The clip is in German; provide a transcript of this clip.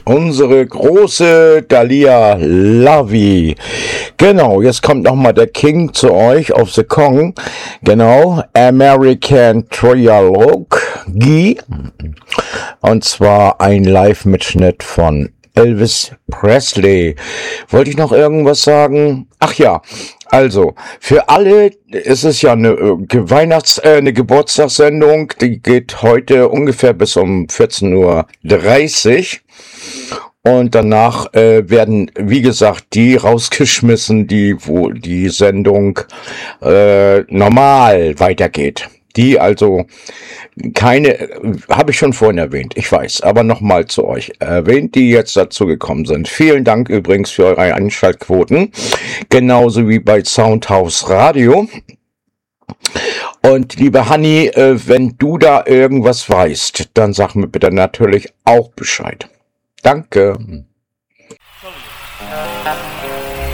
Unsere große Dalia Lavi. Genau, jetzt kommt nochmal der King zu euch auf The Kong. Genau, American Trilogy. Und zwar ein Live-Mitschnitt von Elvis Presley. Wollte ich noch irgendwas sagen? Ach ja, also, für alle ist es ja eine eine Geburtstagssendung, die geht heute ungefähr bis um 14:30 Uhr. Und danach werden, wie gesagt, die rausgeschmissen, wo die Sendung normal weitergeht. Die also habe ich schon vorhin erwähnt, ich weiß, aber nochmal zu euch erwähnt, die jetzt dazu gekommen sind. Vielen Dank übrigens für eure Einschaltquoten, genauso wie bei Soundhouse Radio. Und liebe Hanni, wenn du da irgendwas weißt, dann sag mir bitte natürlich auch Bescheid. Danke.